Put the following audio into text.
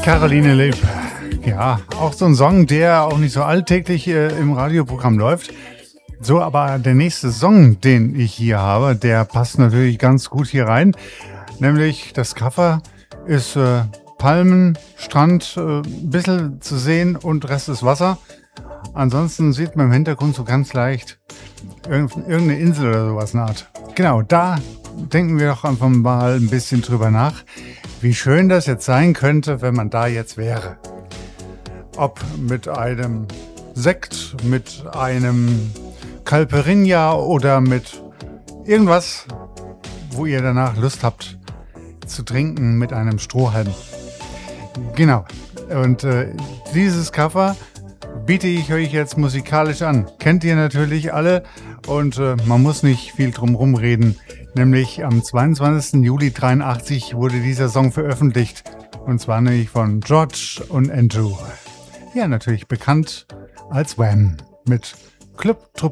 Caroline Leeb. Ja, auch so ein Song, der auch nicht so alltäglich im Radioprogramm läuft. So, aber der nächste Song, den ich hier habe, der passt natürlich ganz gut hier rein. Nämlich das Cover ist Palmen, Strand, ein bisschen zu sehen und Rest ist Wasser. Ansonsten sieht man im Hintergrund so ganz leicht irgendeine Insel oder sowas eine Art. Genau, da denken wir doch einfach mal ein bisschen drüber nach, wie schön das jetzt sein könnte, wenn man da jetzt wäre. Ob mit einem Sekt, mit einem Caipirinha oder mit irgendwas, wo ihr danach Lust habt zu trinken mit einem Strohhalm. Genau. Und dieses Cover biete ich euch jetzt musikalisch an. Kennt ihr natürlich alle und man muss nicht viel drum rumreden. Nämlich am 22. Juli 1983 wurde dieser Song veröffentlicht. Und zwar nämlich von George und Andrew. Ja, natürlich bekannt als Wham! Mit Club Tropical.